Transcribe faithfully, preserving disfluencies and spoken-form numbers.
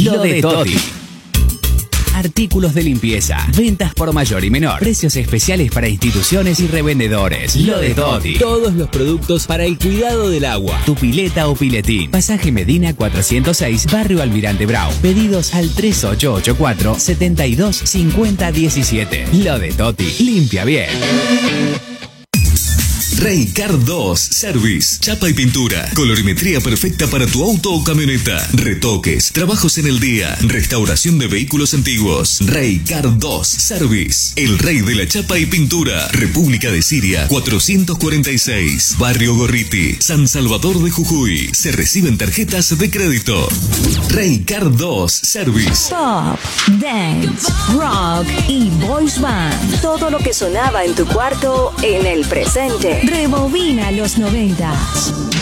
Lo de Toti. Artículos de limpieza, ventas por mayor y menor, precios especiales para instituciones y revendedores. Lo de Toti. Todos los productos para el cuidado del agua. Tu pileta o piletín. Pasaje Medina cuatrocientos seis, Barrio Almirante Brau. Pedidos al tres ocho ocho cuatro, siete dos cinco cero uno siete. Lo de Toti. Limpia bien. Raycar dos Service, chapa y pintura, colorimetría perfecta para tu auto o camioneta, retoques, trabajos en el día, restauración de vehículos antiguos. Raycar dos Service, el rey de la chapa y pintura, República de Siria, cuatrocientos cuarenta y seis, Barrio Gorriti, San Salvador de Jujuy. Se reciben tarjetas de crédito. Raycar dos Service. Pop, dance, rock y boys band. Todo lo que sonaba en tu cuarto en el presente. Rebobina los noventas.